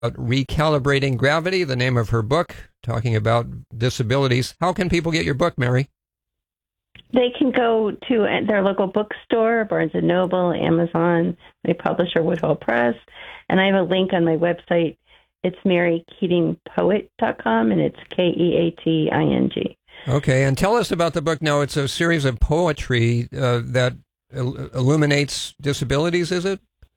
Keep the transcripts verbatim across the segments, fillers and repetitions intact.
Recalibrating Gravity, the name of her book, talking about disabilities. How can people get your book, Mary? They can go to their local bookstore, Barnes and Noble, Amazon, my publisher, Woodhull Press, and I have a link on my website. It's mary keating poet dot com, and it's K E A T I N G. Okay, and tell us about the book now. It's a series of poetry uh, that il- illuminates disabilities, is it?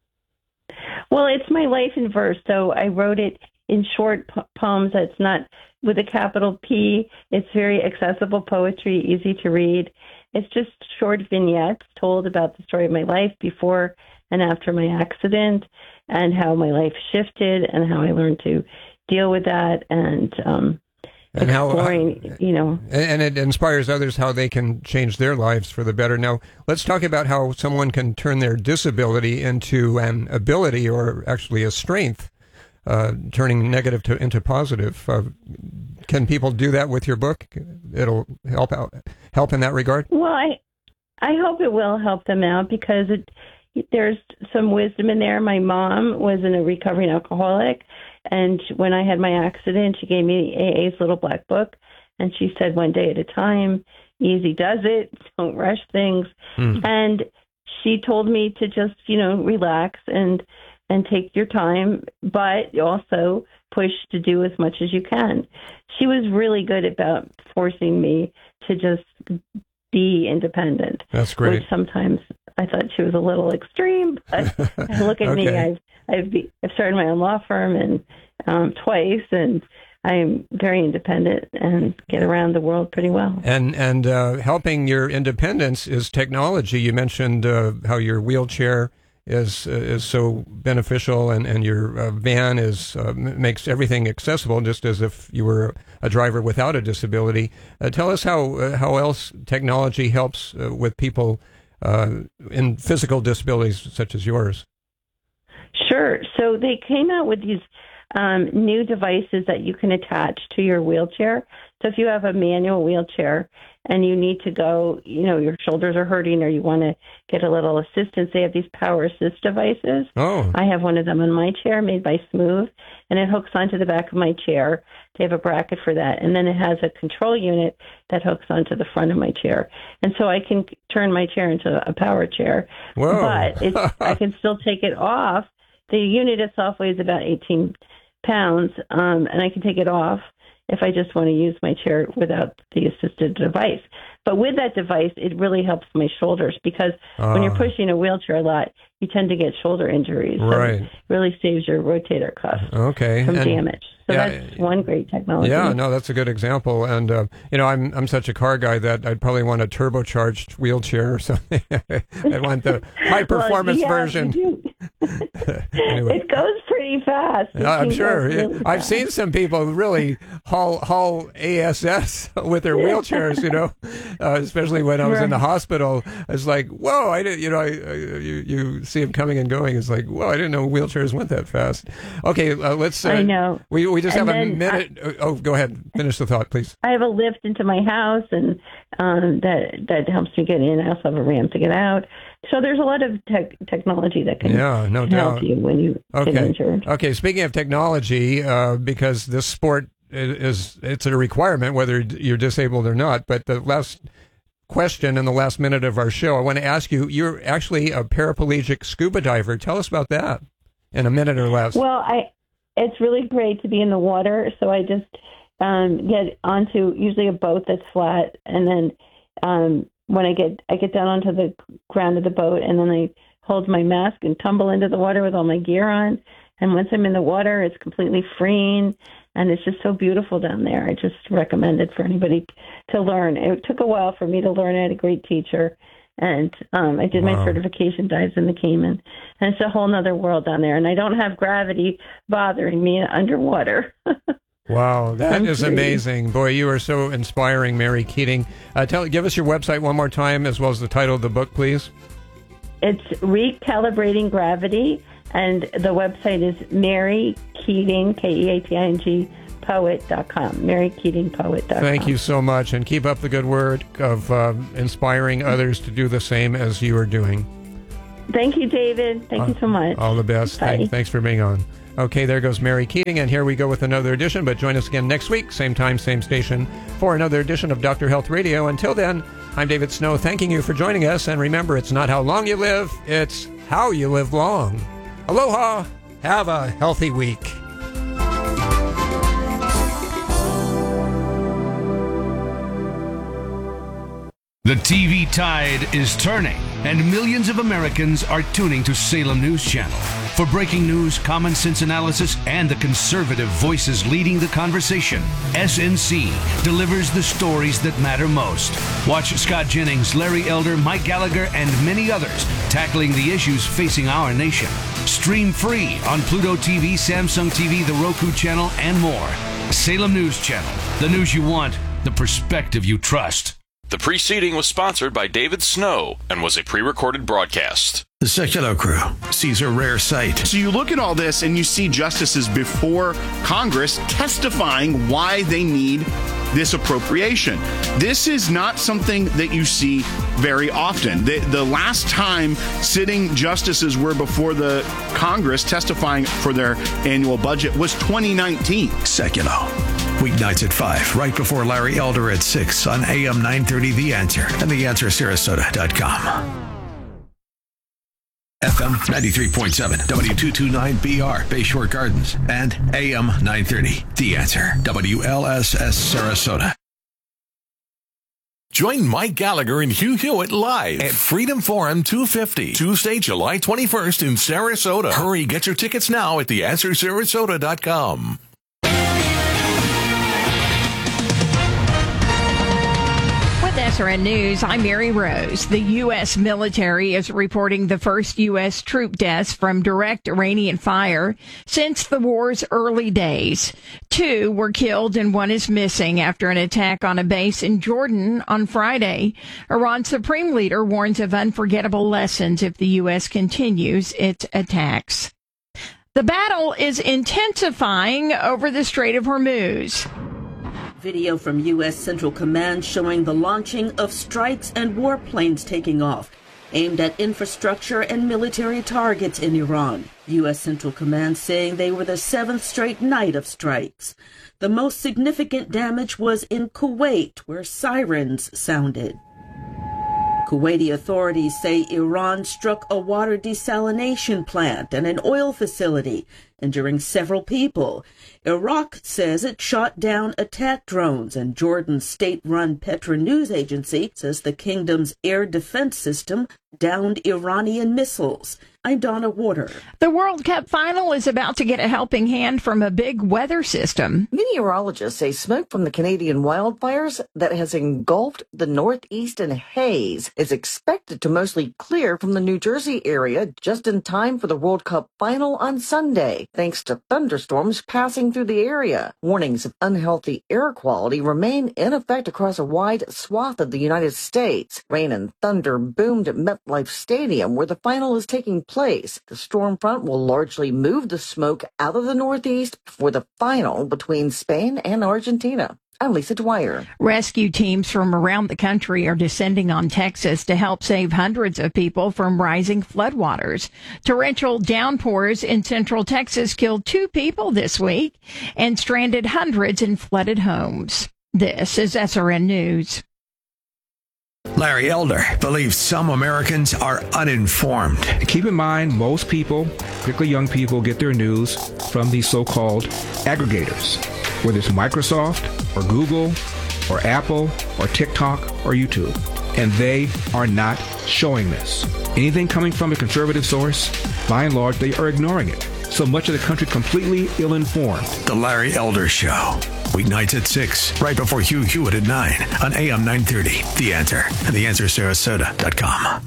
Well, it's my life in verse, so I wrote it in short po- poems. That's not with a capital P. It's very accessible poetry, easy to read. It's just short vignettes told about the story of my life before and after my accident, and how my life shifted, and how I learned to deal with that, and um, and exploring, how, you know. And it inspires others how they can change their lives for the better. Now, let's talk about how someone can turn their disability into an ability, or actually a strength, uh, turning negative to, into positive. Uh, can people do that with your book? It'll help out, help in that regard? Well, I, I hope it will help them out, because it, there's some wisdom in there. My mom was a recovering alcoholic, and when I had my accident, she gave me A A's little black book, and she said, one day at a time, easy does it, don't rush things. Mm. And she told me to just, you know, relax and and take your time, but also push to do as much as you can. She was really good about forcing me to just be independent. That's great. Which sometimes I thought she was a little extreme, but look at okay. me. I've I've, be, I've started my own law firm and um, twice, and I'm very independent and get around the world pretty well. And and uh, helping your independence is technology. You mentioned uh, how your wheelchair is uh, is so beneficial, and and your uh, van is uh, makes everything accessible, just as if you were a driver without a disability. Uh, tell us how uh, how else technology helps uh, with people uh, in physical disabilities such as yours. Sure. So they came out with these um, new devices that you can attach to your wheelchair. So if you have a manual wheelchair and you need to go, you know, your shoulders are hurting, or you want to get a little assistance, they have these power assist devices. Oh. I have one of them on my chair, made by Smooth, and it hooks onto the back of my chair. They have a bracket for that. And then it has a control unit that hooks onto the front of my chair. And so I can turn my chair into a power chair. Whoa. But it's, I can still take it off. The unit itself weighs about eighteen pounds, um, and I can take it off if I just want to use my chair without the assisted device. But with that device, it really helps my shoulders, because uh, when you're pushing a wheelchair a lot, you tend to get shoulder injuries. Right. So it really saves your rotator cuff okay. from and, damage. So yeah, that's one great technology. Yeah, no, that's a good example. And, uh, you know, I'm I'm such a car guy that I'd probably want a turbocharged wheelchair or something. I want the high-performance well, yeah, version. Anyway. It goes pretty fast. Yeah, I'm sure. Really I've fast. seen some people really haul haul A S S with their wheelchairs, you know, uh, especially when I was right. in the hospital. It's like, whoa, I didn't, you know, I, I, you, you see them coming and going. It's like, whoa, I didn't know wheelchairs went that fast. Okay, uh, let's. Uh, I know. We we just and have a minute. I, oh, go ahead. Finish the thought, please. I have a lift into my house, and um, that that helps me get in. I also have a ramp to get out. So there's a lot of tech technology that can, yeah, no can doubt. help you when you okay. get injured. Okay, speaking of technology, uh, because this sport is, it's a requirement whether you're disabled or not, but the last question in the last minute of our show, I want to ask you, you're actually a paraplegic scuba diver. Tell us about that in a minute or less. Well, I it's really great to be in the water, so I just um, get onto usually a boat that's flat, and then um, when I get I get down onto the ground of the boat, and then I hold my mask and tumble into the water with all my gear on. And once I'm in the water, it's completely freeing, and it's just so beautiful down there. I just recommend it for anybody to learn. It took a while for me to learn. I had a great teacher, and um, I did wow. my certification dives in the Cayman, and it's a whole other world down there. And I don't have gravity bothering me underwater. Wow, that I'm is free. Amazing. Boy, you are so inspiring, Mary Keating. Uh, tell, give us your website one more time, as well as the title of the book, please. It's Recalibrating Gravity, and the website is Mary Keating, K E A T I N G, poet dot com, mary keating poet dot com. Thank you so much, and keep up the good work of uh, inspiring others to do the same as you are doing. Thank you, David. Thank uh, you so much. All the best. Bye. Thank, thanks for being on. Okay, there goes Mary Keating, and here we go with another edition, but join us again next week, same time, same station, for another edition of Doctor Health Radio. Until then, I'm David Snow, thanking you for joining us, and remember, it's not how long you live, it's how you live long. Aloha! Have a healthy week. The T V tide is turning, and millions of Americans are tuning to Salem News Channel. For breaking news, common sense analysis, and the conservative voices leading the conversation, S N C delivers the stories that matter most. Watch Scott Jennings, Larry Elder, Mike Gallagher, and many others tackling the issues facing our nation. Stream free on Pluto T V, Samsung T V, the Roku channel, and more. Salem News Channel. The news you want, the perspective you trust. The preceding was sponsored by David Snow and was a pre-recorded broadcast. The Secular Crew sees a rare sight. So you look at all this and you see justices before Congress testifying why they need this appropriation. This is not something that you see very often. The, the last time sitting justices were before the Congress testifying for their annual budget was twenty nineteen. Secular. Weeknights at five, right before Larry Elder at six on A M nine thirty The Answer and the answer sarasota dot com. F M ninety-three point seven, W two twenty-nine B R, Bayshore Gardens, and A M nine thirty The Answer, W L S S Sarasota. Join Mike Gallagher and Hugh Hewitt live at Freedom Forum two fifty, Tuesday, July twenty-first in Sarasota. Hurry, get your tickets now at the answer sarasota dot com. S R N News, I'm Mary Rose. The U S military is reporting the first U S troop deaths from direct Iranian fire since the war's early days. Two were killed and one is missing after an attack on a base in Jordan on Friday. Iran's supreme leader warns of unforgettable lessons if the U S continues its attacks. The battle is intensifying over the Strait of Hormuz. Video from U S Central Command showing the launching of strikes and warplanes taking off, aimed at infrastructure and military targets in Iran. U S Central Command saying they were the seventh straight night of strikes. The most significant damage was in Kuwait, where sirens sounded. Kuwaiti authorities say Iran struck a water desalination plant and an oil facility, injuring several people. Iraq says it shot down attack drones, and Jordan's state-run Petra news agency says the kingdom's air defense system downed Iranian missiles. I'm Donna Water. The World Cup final is about to get a helping hand from a big weather system. Meteorologists say smoke from the Canadian wildfires that has engulfed the Northeast in haze is expected to mostly clear from the New Jersey area just in time for the World Cup final on Sunday, thanks to thunderstorms passing through the area. Warnings of unhealthy air quality remain in effect across a wide swath of the United States. Rain and thunder boomed at MetLife Stadium, where the final is taking place. Place. The storm front will largely move the smoke out of the Northeast before the final between Spain and Argentina. I'm Lisa Dwyer. Rescue teams from around the country are descending on Texas to help save hundreds of people from rising floodwaters. Torrential downpours in central Texas killed two people this week and stranded hundreds in flooded homes. This is S R N News. Larry Elder believes some Americans are uninformed. Keep in mind, most people, particularly young people, get their news from these so-called aggregators, whether it's Microsoft or Google or Apple or TikTok or YouTube. And they are not showing this. Anything coming from a conservative source, by and large, they are ignoring it. So much of the country completely ill-informed. The Larry Elder Show. Weeknights at six, right before Hugh Hewitt at nine on A M nine thirty. The Answer and the answer sarasota dot com.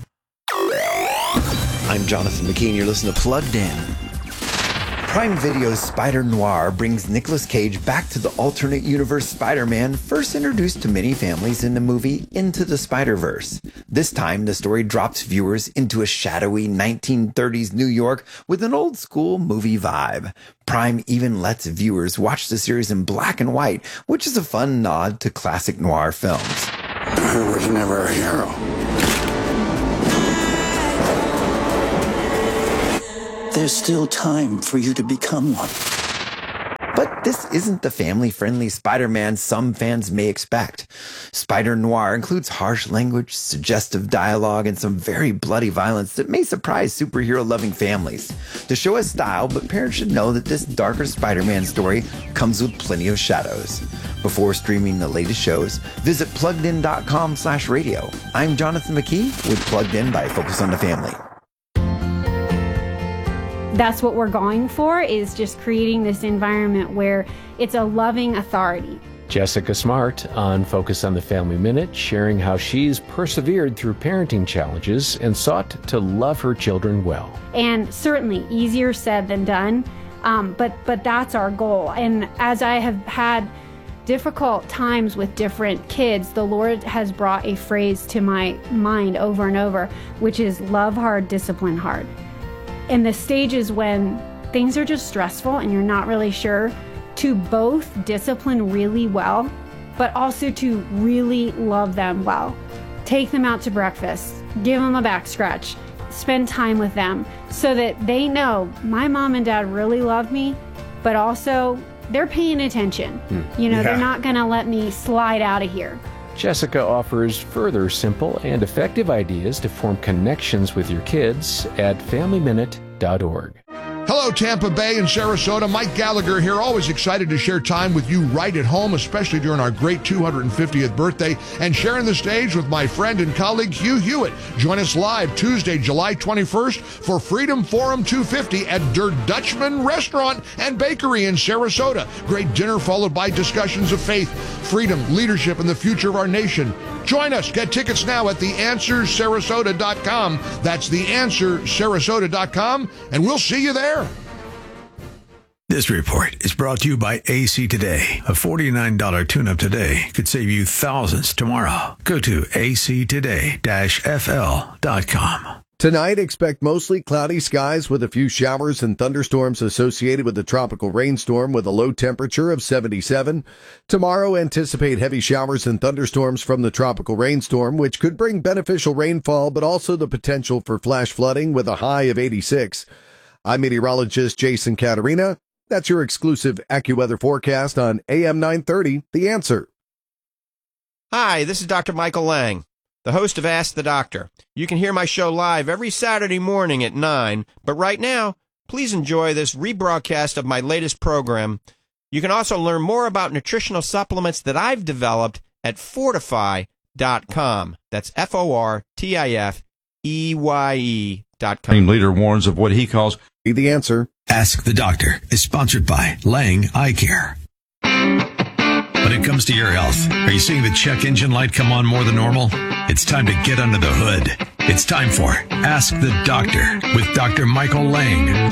I'm Jonathan McKean. You're listening to Plugged In. Prime Video's Spider Noir brings Nicolas Cage back to the alternate universe Spider-Man, first introduced to many families in the movie Into the Spider-Verse. This time, the story drops viewers into a shadowy nineteen thirties New York with an old-school movie vibe. Prime even lets viewers watch the series in black and white, which is a fun nod to classic noir films. I was never a hero. there's still time for you to become one. But this isn't the family-friendly Spider-Man some fans may expect. Spider-Noir includes harsh language, suggestive dialogue, and some very bloody violence that may surprise superhero-loving families. The show has style, but parents should know that this darker Spider-Man story comes with plenty of shadows. Before streaming the latest shows, visit pluggedin.com slash radio. I'm Jonathan McKee with Plugged In by Focus on the Family. That's what we're going for, is just creating this environment where it's a loving authority. Jessica Smart on Focus on the Family Minute, sharing how she's persevered through parenting challenges and sought to love her children well. And certainly easier said than done, um, but, but that's our goal. And as I have had difficult times with different kids, the Lord has brought a phrase to my mind over and over, which is love hard, discipline hard. In the stages when things are just stressful and you're not really sure, to both discipline really well, but also to really love them well. Take them out to breakfast, give them a back scratch, spend time with them so that they know my mom and dad really love me, but also they're paying attention. Hmm. You know, yeah. They're not gonna let me slide out of here. Jessica offers further simple and effective ideas to form connections with your kids at family minute dot org. Hello, Tampa Bay and Sarasota. Mike Gallagher here. Always excited to share time with you right at home, especially during our great two hundred fiftieth birthday, and sharing the stage with my friend and colleague Hugh Hewitt. Join us live Tuesday, July twenty-first for Freedom Forum two fifty at Der Dutchman Restaurant and Bakery in Sarasota. Great dinner followed by discussions of faith, freedom, leadership, and the future of our nation. Join us. Get tickets now at the answer sarasota dot com. That's the answer sarasota dot com, and we'll see you there. This report is brought to you by A C Today. A forty-nine dollars tune-up today could save you thousands tomorrow. Go to A C today dash F L dot com. Tonight, expect mostly cloudy skies with a few showers and thunderstorms associated with the tropical rainstorm with a low temperature of seventy-seven. Tomorrow, anticipate heavy showers and thunderstorms from the tropical rainstorm, which could bring beneficial rainfall, but also the potential for flash flooding with a high of eighty-six. I'm meteorologist Jason Caterina. That's your exclusive AccuWeather forecast on A M nine thirty, The Answer. Hi, this is Doctor Michael Lang, the host of Ask the Doctor. You can hear my show live every Saturday morning at nine, but right now, please enjoy this rebroadcast of my latest program. You can also learn more about nutritional supplements that I've developed at fortify dot com. That's F O R T I F E Y E dot com. Team leader warns of what he calls The Answer. Ask the Doctor is sponsored by Lang Eye Care. When it comes to your health, are you seeing the check engine light come on more than normal? It's time to get under the hood. It's time for Ask the Doctor with Doctor Michael Lang.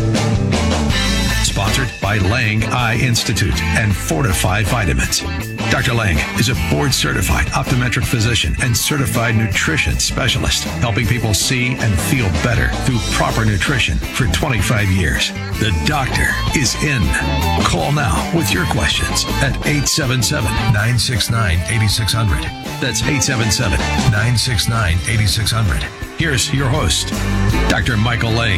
Sponsored by Lang Eye Institute and Fortify Vitamins. Doctor Lang is a board-certified optometric physician and certified nutrition specialist, helping people see and feel better through proper nutrition for twenty-five years. The doctor is in. Call now with your questions at eight seven seven, nine six nine, eight six zero zero. That's eight seven seven, nine six nine, eight six zero zero. Here's your host, Doctor Michael Lang.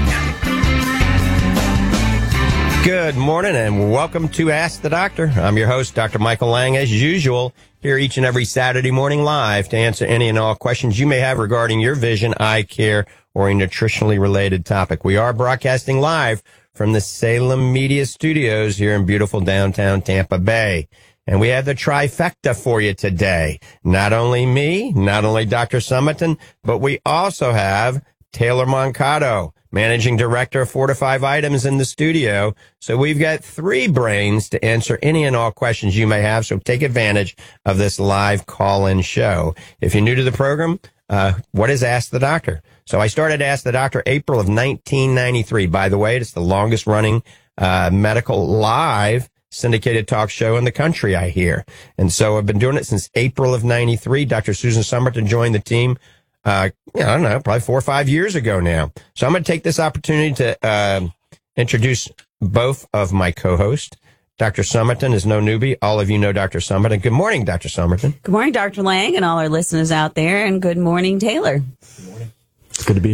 Good morning and welcome to Ask the Doctor. I'm your host, Doctor Michael Lang, as usual, here each and every Saturday morning live to answer any and all questions you may have regarding your vision, eye care, or a nutritionally related topic. We are broadcasting live from the Salem Media Studios here in beautiful downtown Tampa Bay. And we have the trifecta for you today. Not only me, not only Doctor Summerton, but we also have Taylor Moncado, Managing Director of Fortify Vitamins, in the studio. So we've got three brains to answer any and all questions you may have. So take advantage of this live call-in show. If you're new to the program, uh, what is Ask the Doctor? So I started Ask the Doctor April of nineteen ninety-three. By the way, it's the longest running uh, medical live syndicated talk show in the country, I hear. And so I've been doing it since April of ninety-three. Doctor Susan Summerton joined the team Uh, I don't know, probably four or five years ago now. So I'm going to take this opportunity to uh, introduce both of my co-hosts. Doctor Summerton is no newbie. All of you know Doctor Summerton. Good morning, Doctor Summerton. Good morning, Doctor Lang, and all our listeners out there. And good morning, Taylor. Good morning. It's good to be here.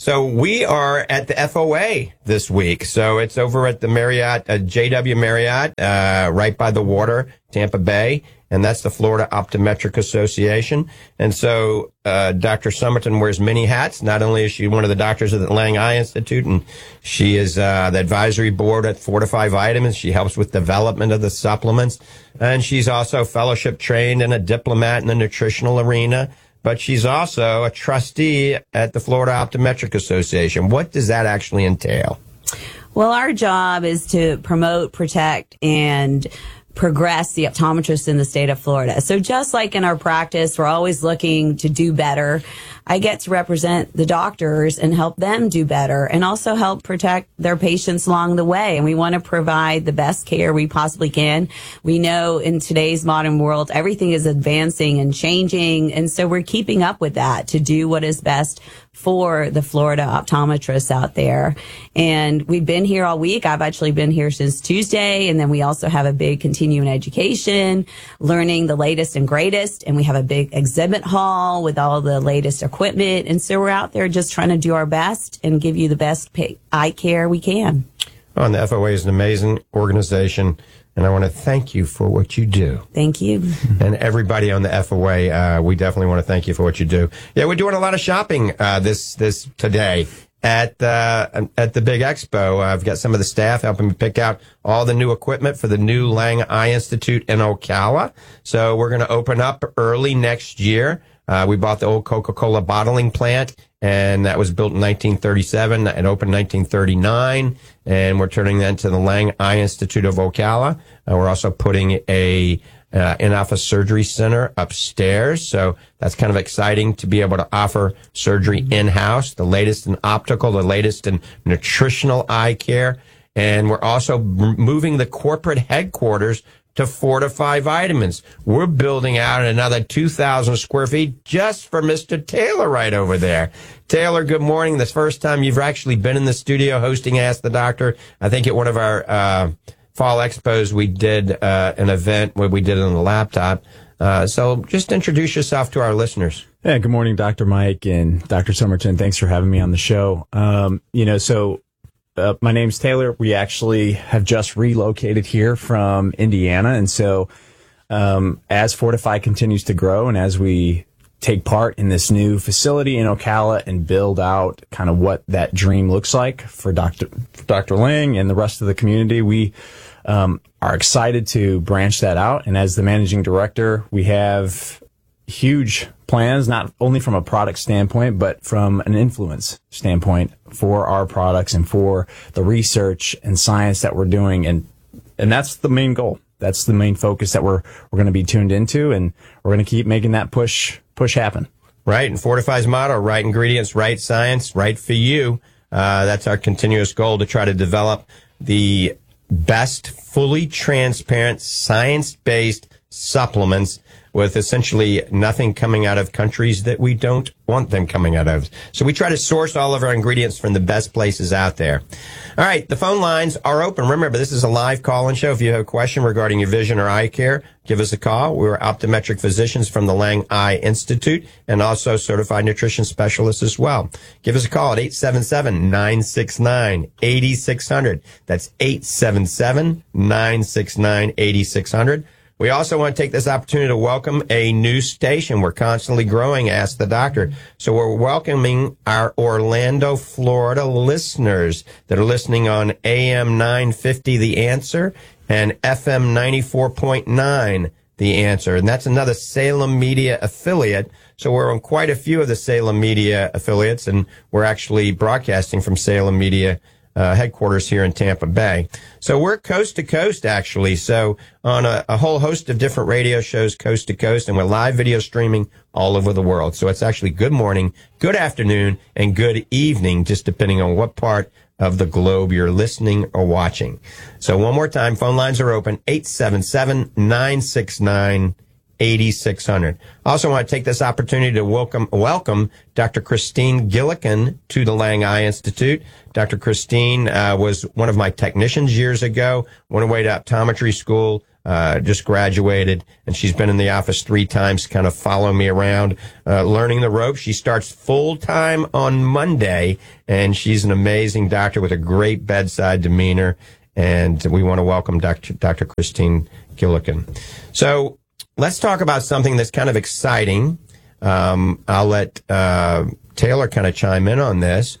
So we are at the F O A this week. So it's over at the Marriott, uh, J W Marriott, uh, right by the water, Tampa Bay. And that's the Florida Optometric Association. And so, uh, Doctor Somerton wears many hats. Not only is she one of the doctors of the Lang Eye Institute, and she is, uh, the advisory board at Fortify Vitamins. She helps with development of the supplements. And she's also fellowship trained and a diplomat in the nutritional arena. But she's also a trustee at the Florida Optometric Association. What does that actually entail? Well, our job is to promote, protect, and progress the optometrists in the state of Florida. So just like in our practice, we're always looking to do better. I get to represent the doctors and help them do better and also help protect their patients along the way. And we want to provide the best care we possibly can. We know in today's modern world, everything is advancing and changing. And so we're keeping up with that to do what is best for the Florida optometrists out there. And we've been here all week. I've actually been here since Tuesday. And then we also have a big continuing education, learning the latest and greatest. And we have a big exhibit hall with all the latest equipment. And so we're out there just trying to do our best and give you the best pay- eye care we can. Oh, and the F O A is an amazing organization. And I want to thank you for what you do. Thank you. And everybody on the F O A, uh, we definitely want to thank you for what you do. Yeah, we're doing a lot of shopping, uh, this, this today at, uh, at the big expo. Uh, I've got some of the staff helping me pick out all the new equipment for the new Lang Eye Institute in Ocala. So we're going to open up early next year. Uh, we bought the old Coca-Cola bottling plant, and that was built in nineteen thirty-seven and opened in nineteen thirty-nine. And we're turning that into the Lang Eye Institute of Ocala. Uh, we're also putting a uh, in-office surgery center upstairs. So that's kind of exciting to be able to offer surgery in-house, the latest in optical, the latest in nutritional eye care. And we're also moving the corporate headquarters to Fortify Vitamins. We're building out another two thousand square feet just for Mister Taylor right over there. Taylor, good morning. This first time you've actually been in the studio hosting Ask the Doctor. I think at one of our uh fall expos we did uh an event where we did it on the laptop. Uh so just introduce yourself to our listeners. Yeah, good morning, Doctor Mike and Doctor Somerton. Thanks for having me on the show. Um, you know, so Uh, my name's Taylor. We actually have just relocated here from Indiana. And so, um, as Fortify continues to grow and as we take part in this new facility in Ocala and build out kind of what that dream looks like for Doctor for Doctor Lang and the rest of the community, we, um, are excited to branch that out. And as the managing director, we have huge plans, not only from a product standpoint, but from an influence standpoint for our products and for the research and science that we're doing. And, and that's the main goal. That's the main focus that we're, we're going to be tuned into, and we're going to keep making that push, push happen. Right. And Fortify's motto, right ingredients, right science, right for you. Uh, that's our continuous goal, to try to develop the best, fully transparent, science-based supplements with essentially nothing coming out of countries that we don't want them coming out of. So we try to source all of our ingredients from the best places out there. All right, the phone lines are open. Remember, this is a live call-in show. If you have a question regarding your vision or eye care, give us a call. We're optometric physicians from the Lang Eye Institute and also certified nutrition specialists as well. Give us a call at eight seven seven, nine six nine, eight six zero zero. That's eight seven seven, nine six nine, eight six zero zero. We also want to take this opportunity to welcome a new station. We're constantly growing, Ask the Doctor. So we're welcoming our Orlando, Florida listeners that are listening on A M nine fifty The Answer and F M ninety-four point nine The Answer. And that's another Salem Media affiliate. So we're on quite a few of the Salem Media affiliates, and we're actually broadcasting from Salem Media Uh, headquarters here in Tampa Bay. So we're coast to coast, actually. So on a, a whole host of different radio shows, coast to coast, and we're live video streaming all over the world. So it's actually good morning, good afternoon, and good evening, just depending on what part of the globe you're listening or watching. So one more time, phone lines are open, eight seven seven, nine six nine, eight six zero zero. I also want to take this opportunity to welcome welcome Doctor Christine Gillikin to the Lang Eye Institute. Doctor Christine uh, was one of my technicians years ago, went away to optometry school, uh, just graduated, and she's been in the office three times, kind of following me around, uh, learning the ropes. She starts full-time on Monday, and she's an amazing doctor with a great bedside demeanor, and we want to welcome Doctor Doctor Christine Gillikin. So let's talk about something that's kind of exciting. Um, I'll let uh, Taylor kind of chime in on this.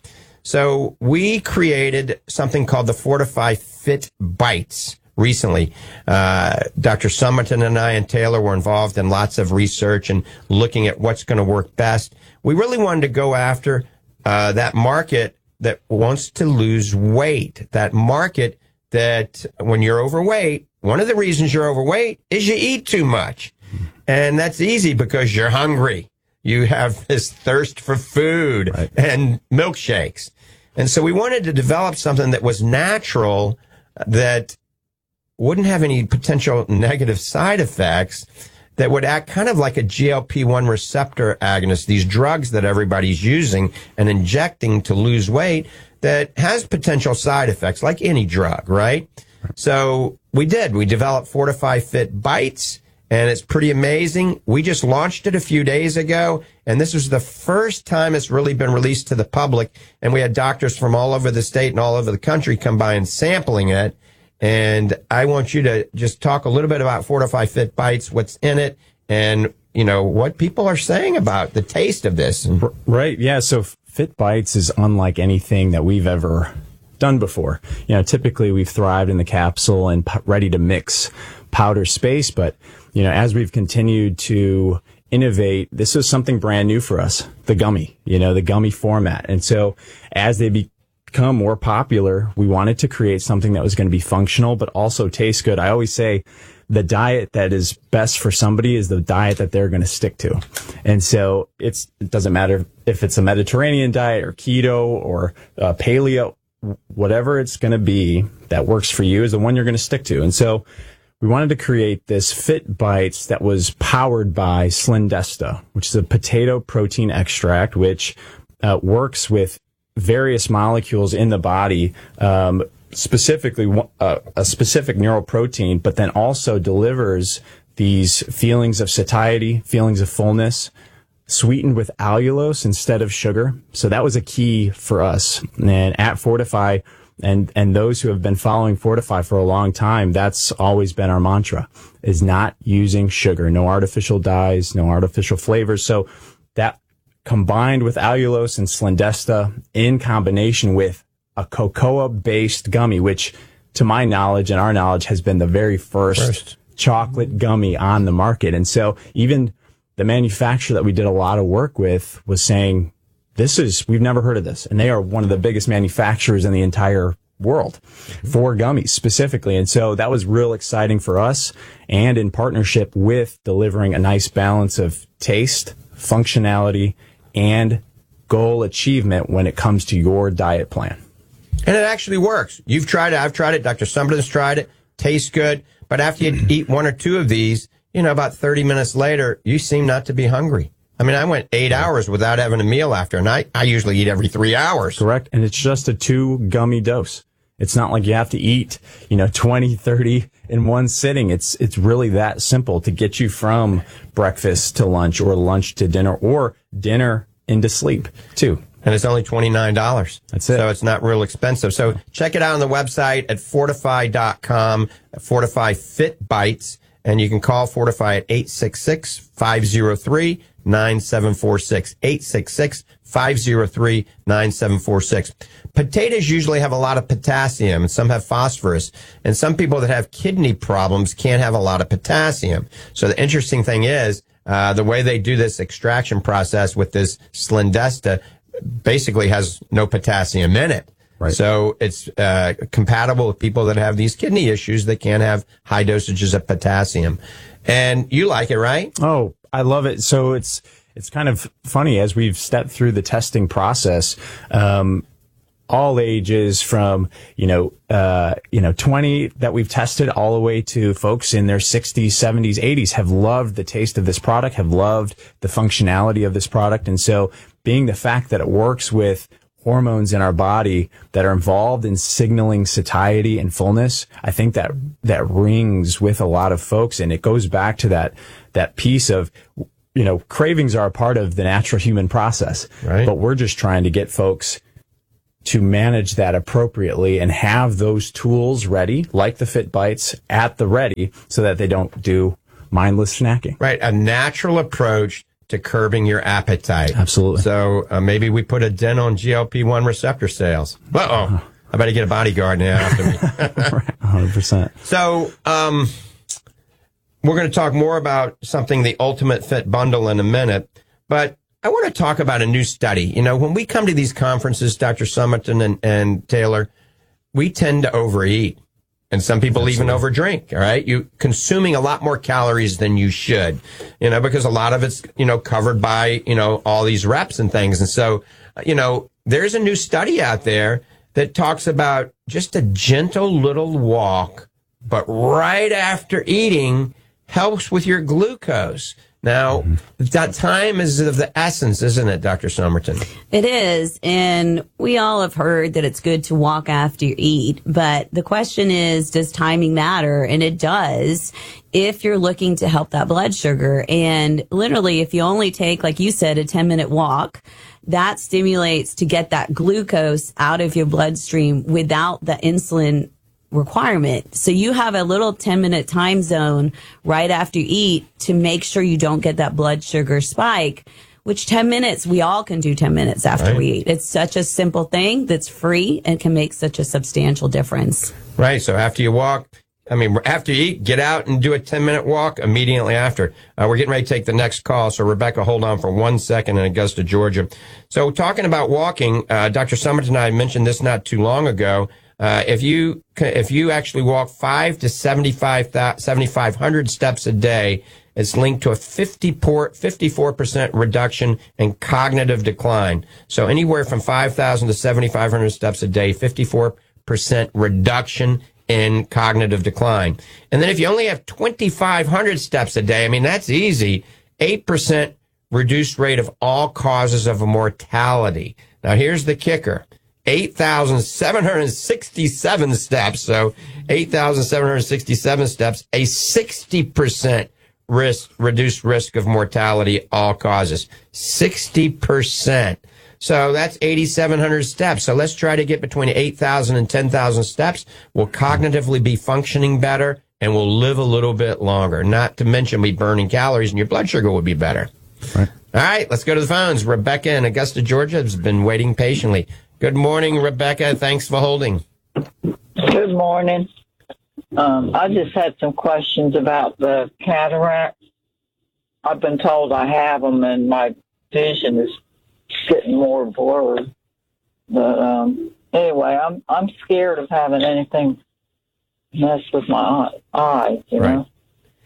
So we created something called the Fortify Fit Bites recently. Uh, Doctor Somerton and I and Taylor were involved in lots of research and looking at what's going to work best. We really wanted to go after uh, that market that wants to lose weight, that market that when you're overweight, one of the reasons you're overweight is you eat too much. And that's easy because you're hungry. You have this thirst for food right. and milkshakes. And so we wanted to develop something that was natural, that wouldn't have any potential negative side effects, that would act kind of like a G L P one receptor agonist, these drugs that everybody's using and injecting to lose weight that has potential side effects like any drug, right? So we did. We developed Fortify Fit Bites, and it's pretty amazing. We just launched it a few days ago, and this was the first time it's really been released to the public, and we had doctors from all over the state and all over the country come by and sampling it. And I want you to just talk a little bit about Fortify Fit Bites, what's in it, and, you know, what people are saying about the taste of this. Right, yeah, so Fit Bites is unlike anything that we've ever done before. You know, typically we've thrived in the capsule and p- ready to mix powder space, but, you know, as we've continued to innovate, this is something brand new for us, the gummy, you know, the gummy format. And so as they be become more popular, we wanted to create something that was going to be functional but also taste good. I always say the diet that is best for somebody is the diet that they're going to stick to. And so it's, it doesn't matter if it's a Mediterranean diet or keto or uh, paleo, whatever it's going to be that works for you is the one you're going to stick to. And so we wanted to create this Fit Bites that was powered by Slendesta, which is a potato protein extract, which uh, works with various molecules in the body, um, specifically uh, a specific neuroprotein, but then also delivers these feelings of satiety, feelings of fullness, sweetened with allulose instead of sugar. So that was a key for us. And at Fortify, and and those who have been following Fortify for a long time, that's always been our mantra, is not using sugar, no artificial dyes, no artificial flavors. So that combined with allulose and Slendesta in combination with a cocoa-based gummy, which to my knowledge and our knowledge has been the very first, first chocolate gummy on the market. And so even the manufacturer that we did a lot of work with was saying, this is, we've never heard of this. And they are one of the biggest manufacturers in the entire world for gummies specifically. And so that was real exciting for us, and in partnership with delivering a nice balance of taste, functionality, and goal achievement when it comes to your diet plan. And it actually works. You've tried it. I've tried it. Doctor Somerton's tried it. Tastes good. But after you eat one or two of these, you know, about thirty minutes later, you seem not to be hungry. I mean, I went eight hours without having a meal after, and I, I usually eat every three hours. Correct. And it's just a two gummy dose. It's not like you have to eat, you know, twenty, thirty in one sitting. It's, it's really that simple to get you from breakfast to lunch or lunch to dinner or dinner into sleep too. And it's only twenty-nine dollars. That's it. So it's not real expensive. So check it out on the website at fortify dot com, Fortify Fit Bites, and you can call Fortify at eight six six, five oh three, nine seven four six, eight six six, five oh three, nine seven four six. Potatoes usually have a lot of potassium, and some have phosphorus. And some people that have kidney problems can't have a lot of potassium. So the interesting thing is, uh, the way they do this extraction process with this Slendesta basically has no potassium in it. Right. So it's uh, compatible with people that have these kidney issues that can have high dosages of potassium. And you like it, right? Oh, I love it. So it's it's kind of funny as we've stepped through the testing process. Um, all ages from, you know, uh, you know, twenty that we've tested all the way to folks in their sixties, seventies, eighties have loved the taste of this product, have loved the functionality of this product. And so being the fact that it works with hormones in our body that are involved in signaling satiety and fullness, I think that that rings with a lot of folks, and it goes back to that that piece of, you know, cravings are a part of the natural human process, right? But we're just trying to get folks to manage that appropriately and have those tools ready, like the Fit Bites, at the ready, so that they don't do mindless snacking. Right, a natural approach to curbing your appetite. Absolutely. So uh, maybe we put a dent on G L P one receptor sales. Uh-oh. I better get a bodyguard now after me. Right, one hundred percent. So um, we're going to talk more about something, the Ultimate Fit Bundle, in a minute. But I want to talk about a new study. You know, when we come to these conferences, Doctor Somerton and, and Taylor, we tend to overeat. And some people Absolutely. even overdrink, all right? You consuming a lot more calories than you should, you know, because a lot of it's, you know, covered by, you know, all these reps and things. And so, you know, there's a new study out there that talks about just a gentle little walk, but right after eating helps with your glucose. Now, mm-hmm. that time is of the essence, isn't it, Doctor Somerton? It is, and we all have heard that it's good to walk after you eat, but the question is, does timing matter? And it does if you're looking to help that blood sugar. And literally, if you only take, like you said, a ten-minute walk, that stimulates to get that glucose out of your bloodstream without the insulin requirement. So you have a little ten minute time zone right after you eat to make sure you don't get that blood sugar spike, which ten minutes, we all can do ten minutes after right. we eat. It's such a simple thing that's free and can make such a substantial difference. Right. So after you walk, I mean, after you eat, get out and do a ten minute walk immediately after. Uh, we're getting ready to take the next call. So Rebecca, hold on for one second in Augusta, Georgia. So talking about walking, uh, Doctor Somerton and I mentioned this not too long ago. Uh, if you, if you actually walk five to seventy-five, seventy-five hundred steps a day, it's linked to a fifty-four percent reduction in cognitive decline. So anywhere from five thousand to seventy-five hundred steps a day, fifty-four percent reduction in cognitive decline. And then if you only have twenty-five hundred steps a day, I mean, that's easy. eight percent reduced rate of all causes of mortality. Now here's the kicker. eight thousand seven hundred sixty-seven steps, so eight thousand seven hundred sixty-seven steps, a sixty percent risk, reduced risk of mortality, all causes. sixty percent. So that's eight thousand seven hundred steps. So let's try to get between eight thousand and ten thousand steps. We'll cognitively be functioning better, and we'll live a little bit longer. Not to mention be burning calories, and your blood sugar will be better. Right. All right, let's go to the phones. Rebecca in Augusta, Georgia has been waiting patiently. Good morning, Rebecca. Thanks for holding. Good morning. Um, I just had some questions about the cataracts. I've been told I have them, and my vision is getting more blurred. But um, anyway, I'm I'm scared of having anything mess with my eyes. You right. know.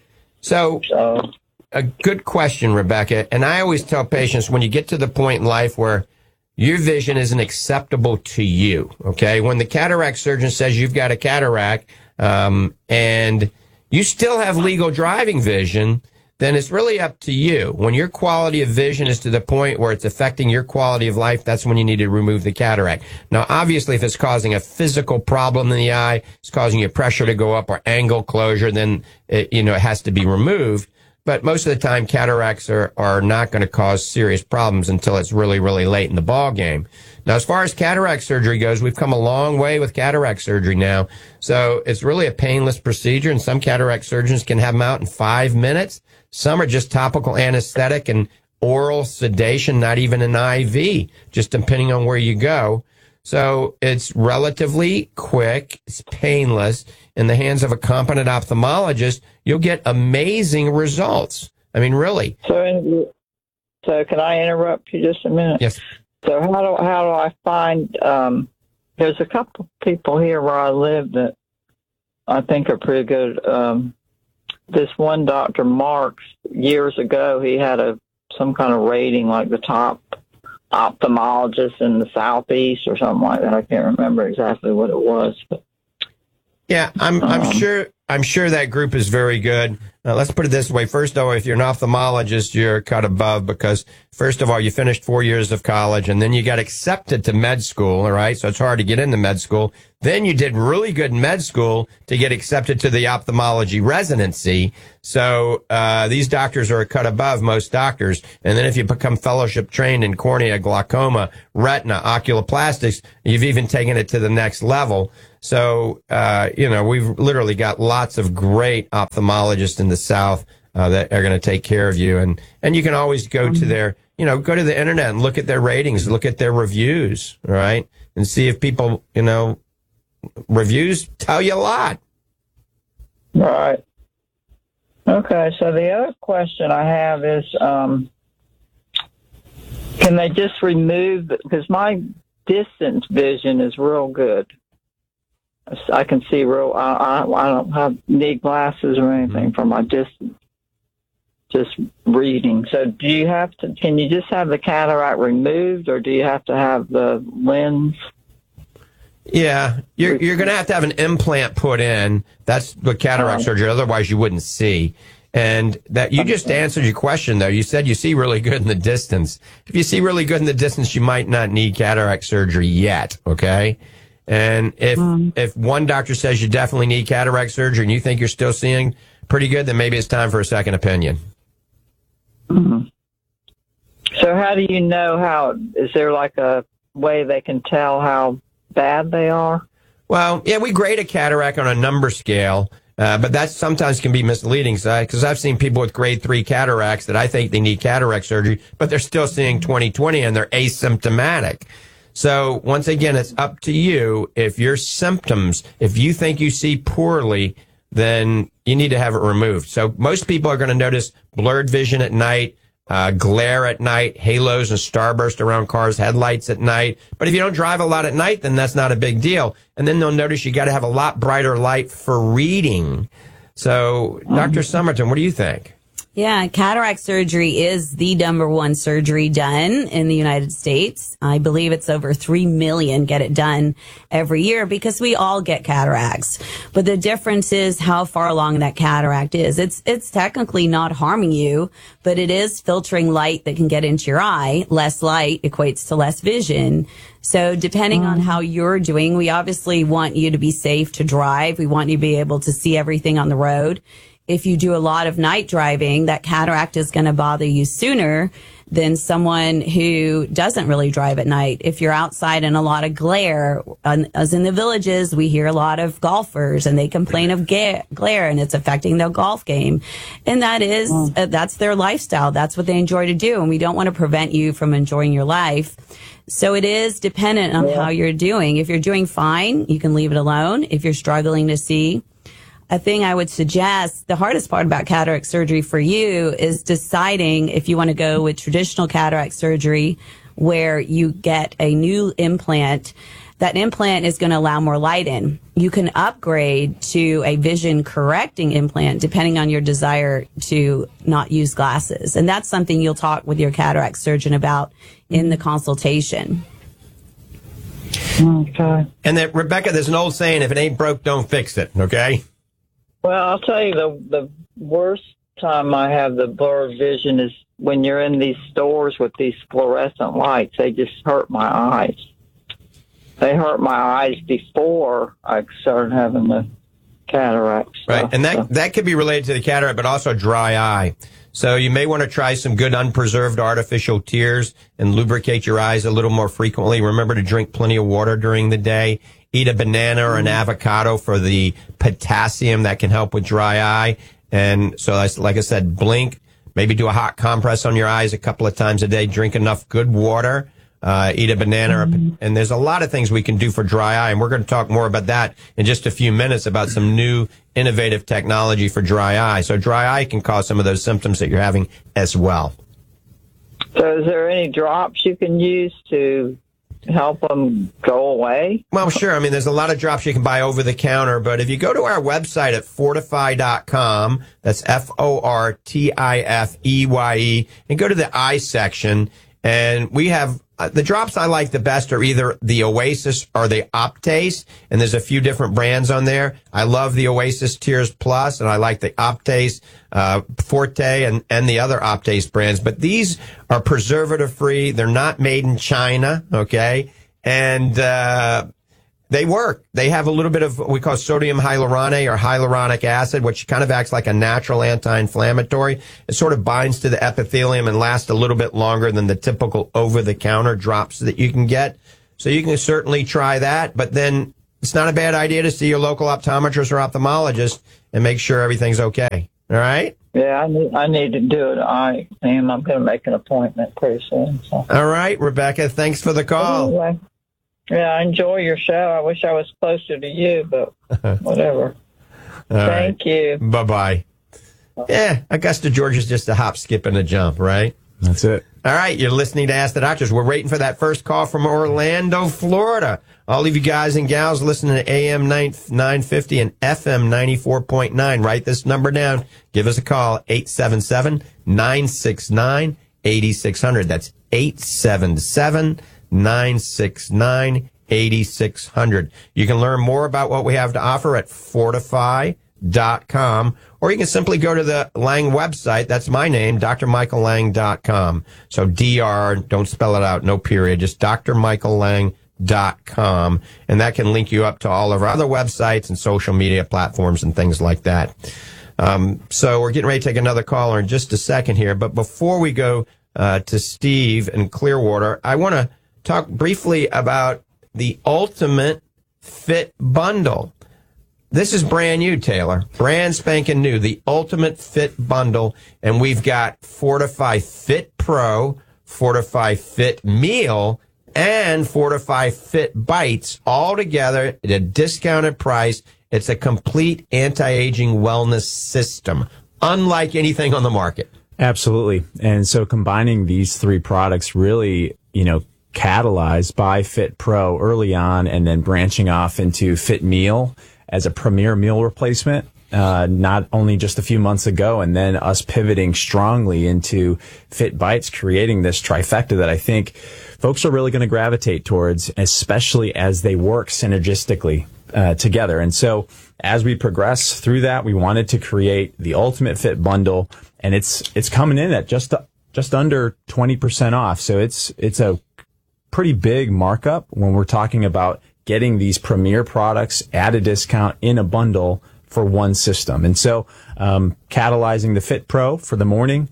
So, so, a good question, Rebecca. And I always tell patients when you get to the point in life where your vision isn't acceptable to you, okay? When the cataract surgeon says you've got a cataract um, and you still have legal driving vision, then it's really up to you. When your quality of vision is to the point where it's affecting your quality of life, that's when you need to remove the cataract. Now, obviously, if it's causing a physical problem in the eye, it's causing your pressure to go up or angle closure, then it, you know, it has to be removed. But most of the time, cataracts are, are not going to cause serious problems until it's really, really late in the ball game. Now, as far as cataract surgery goes, we've come a long way with cataract surgery now. So it's really a painless procedure, and some cataract surgeons can have them out in five minutes. Some are just topical anesthetic and oral sedation, not even an I V, just depending on where you go. So it's relatively quick, it's painless. In the hands of a competent ophthalmologist, you'll get amazing results. I mean, really. So, so can I interrupt you just a minute? Yes. So how do how do I find? Um, there's a couple people here where I live that I think are pretty good. Um, this one Doctor Marks, years ago, he had a some kind of rating like the top ophthalmologist in the Southeast or something like that. I can't remember exactly what it was, but. Yeah, I'm I'm um, sure I'm sure that group is very good. Uh, let's put it this way. First of all, if you're an ophthalmologist, you're cut above because, first of all, you finished four years of college and then you got accepted to med school, all right? So it's hard to get into med school. Then you did really good in med school to get accepted to the ophthalmology residency. So uh these doctors are a cut above most doctors. And then if you become fellowship trained in cornea, glaucoma, retina, oculoplastics, you've even taken it to the next level. So, uh, you know, we've literally got lots of great ophthalmologists in the South uh, that are going to take care of you. And, and you can always go to their, you know, go to the internet and look at their ratings, look at their reviews, right? And see if people, you know, reviews tell you a lot. Right. Okay, so the other question I have is, um, can they just remove, because my distance vision is real good. I can see real, I, I, I don't have need glasses or anything for my distance, just reading. So do you have to, can you just have the cataract removed or do you have to have the lens? Yeah, you're you're going to have to have an implant put in. That's what cataract surgery. Otherwise, you wouldn't see. And that you just answered your question, though. You said you see really good in the distance. If you see really good in the distance, you might not need cataract surgery yet. Okay. And if um, if one doctor says you definitely need cataract surgery and you think you're still seeing pretty good, then maybe it's time for a second opinion. Mm-hmm. So how do you know how? Is there like a way they can tell how bad they are? Well, yeah, we grade a cataract on a number scale, uh, but that sometimes can be misleading because I've seen people with grade three cataracts that I think they need cataract surgery, but they're still seeing twenty twenty and they're asymptomatic. So once again, it's up to you. If your symptoms, if you think you see poorly, then you need to have it removed. So most people are going to notice blurred vision at night, Uh, glare at night, halos and starburst around cars' headlights at night. But if you don't drive a lot at night, then that's not a big deal. And then they'll notice you got to have a lot brighter light for reading. So, Doctor Somerton, what do you think? Yeah, cataract surgery is the number one surgery done in the United States. I believe it's over three million get it done every year because we all get cataracts. But the difference is how far along that cataract is. It's it's technically not harming you, but it is filtering light that can get into your eye. Less light equates to less vision. So depending on how you're doing, we obviously want you to be safe to drive. We want you to be able to see everything on the road. If you do a lot of night driving, that cataract is going to bother you sooner than someone who doesn't really drive at night. If you're outside in a lot of glare, as in the villages, we hear a lot of golfers and they complain of ga- glare and it's affecting their golf game. And that is, uh, that's their lifestyle. That's what they enjoy to do. And we don't want to prevent you from enjoying your life. So it is dependent on how you're doing. If you're doing fine, you can leave it alone. If you're struggling to see, a thing I would suggest, the hardest part about cataract surgery for you is deciding if you want to go with traditional cataract surgery where you get a new implant. That implant is going to allow more light in. You can upgrade to a vision correcting implant depending on your desire to not use glasses. And that's something you'll talk with your cataract surgeon about in the consultation. Okay. And that, Rebecca, there's an old saying, if it ain't broke, don't fix it, okay? Well, I'll tell you, the the worst time I have the blurred vision is when you're in these stores with these fluorescent lights. They just hurt my eyes. They hurt my eyes before I started having the cataracts. Right, and that, so. that could be related to the cataract, but also dry eye. So you may want to try some good unpreserved artificial tears and lubricate your eyes a little more frequently. Remember to drink plenty of water during the day. Eat a banana or an avocado for the potassium that can help with dry eye. And so, like I said, blink, maybe do a hot compress on your eyes a couple of times a day. Drink enough good water. Uh, eat a banana. Mm-hmm. And there's a lot of things we can do for dry eye. And we're going to talk more about that in just a few minutes about some new innovative technology for dry eye. So dry eye can cause some of those symptoms that you're having as well. So is there any drops you can use to help them go away? Well, sure. I mean, there's a lot of drops you can buy over the counter, but if you go to our website at fortify dot com, that's F O R T I F E Y E, and go to the eye section, and we have uh, the drops I like the best are either the Oasis or the Optase, and there's a few different brands on there. I love the Oasis Tears Plus, and I like the Optase uh, Forte and, and the other Optase brands. But these are preservative-free. They're not made in China, okay? And uh they work. They have a little bit of what we call sodium hyaluronate or hyaluronic acid, which kind of acts like a natural anti-inflammatory. It sort of binds to the epithelium and lasts a little bit longer than the typical over-the-counter drops that you can get. So you can certainly try that, but then it's not a bad idea to see your local optometrist or ophthalmologist and make sure everything's okay. All right? Yeah, I need, I need to do it. I am. I'm going to make an appointment pretty soon. So. All right, Rebecca. Thanks for the call. Anyway. Yeah, I enjoy your show. I wish I was closer to you, but whatever. Thank right. you. Bye-bye. Yeah, Augusta, Georgia's just a hop, skip, and a jump, right? That's it. All right, you're listening to Ask the Doctors. We're waiting for that first call from Orlando, Florida. All of you guys and gals listening to A M nine fifty and F M ninety-four point nine, write this number down. Give us a call, eight seven seven, nine six nine, eight six zero zero. That's eight seven seven, nine six nine, eight six zero zero. You can learn more about what we have to offer at fortify dot com, or you can simply go to the Lang website. That's my name, D R michael lang dot com. So D R, don't spell it out, no period, just D R michael lang dot com, and that can link you up to all of our other websites and social media platforms and things like that. Um, so we're getting ready to take another caller in just a second here, but before we go uh, to Steve in Clearwater, I want to talk briefly about the Ultimate Fit Bundle. This is brand new, Taylor. Brand spanking new. The Ultimate Fit Bundle. And we've got Fortify Fit Pro, Fortify Fit Meal, and Fortify Fit Bites all together at a discounted price. It's a complete anti-aging wellness system, unlike anything on the market. Absolutely. And so combining these three products really, you know, catalyzed by Fit Pro early on and then branching off into Fit Meal as a premier meal replacement, uh, not only just a few months ago, and then us pivoting strongly into Fit Bites, creating this trifecta that I think folks are really going to gravitate towards, especially as they work synergistically uh, together. And so as we progress through that, we wanted to create the Ultimate Fit Bundle, and it's it's coming in at just just under twenty percent off. So it's it's a pretty big markup when we're talking about getting these premier products at a discount in a bundle for one system. And so um, catalyzing the Fit Pro for the morning,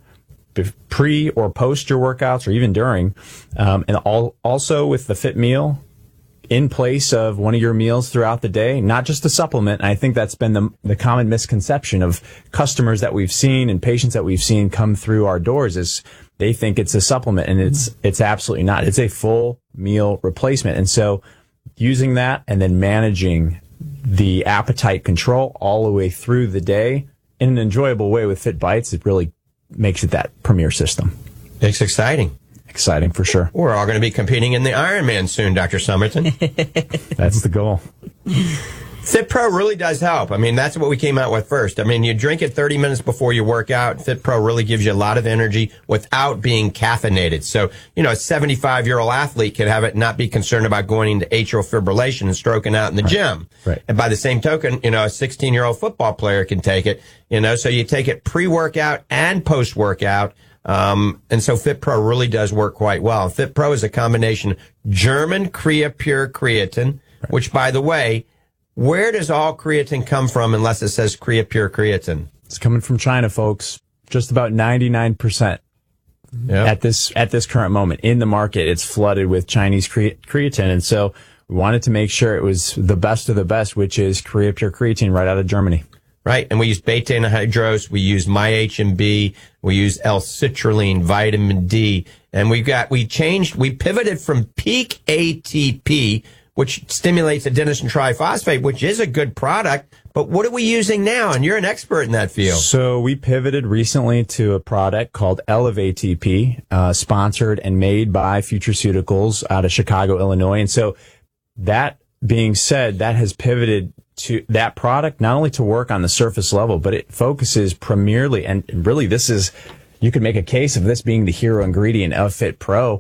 pre or post your workouts, or even during, um, and all, also with the Fit Meal in place of one of your meals throughout the day, not just a supplement. And I think that's been the, the common misconception of customers that we've seen and patients that we've seen come through our doors is they think it's a supplement, and it's it's absolutely not. It's a full meal replacement. And so using that and then managing the appetite control all the way through the day in an enjoyable way with Fit Bites, it really makes it that premier system. It's exciting. Exciting for sure. We're all going to be competing in the Ironman soon, Doctor Somerton. That's the goal. Fit Pro really does help. I mean, that's what we came out with first. I mean, you drink it thirty minutes before you work out. Fit Pro really gives you a lot of energy without being caffeinated. So, you know, a seventy-five-year-old athlete can have it and not be concerned about going into atrial fibrillation and stroking out in the right. gym. Right. And by the same token, you know, a sixteen-year-old football player can take it, you know, so you take it pre-workout and post-workout. Um, and so Fit Pro really does work quite well. Fit Pro is a combination German Creapure creatine, right. which, by the way, where does all creatine come from unless it says Creapure creatine? It's coming from China, folks. Just about ninety-nine percent yep. at this at this current moment in the market. It's flooded with Chinese cre- creatine, and so we wanted to make sure it was the best of the best, which is Creapure creatine right out of Germany. Right, and we use beta anhydrose, we use my H M B, we use L-citrulline, vitamin D, and we got we changed, we pivoted from peak A T P, which stimulates adenosine triphosphate, which is a good product, but what are we using now? And you're an expert in that field. So we pivoted recently to a product called Elevate T P, uh, sponsored and made by Futureceuticals out of Chicago, Illinois. And so that being said, that has pivoted to that product, not only to work on the surface level, but it focuses primarily, and really this is, you could make a case of this being the hero ingredient of Fit Pro,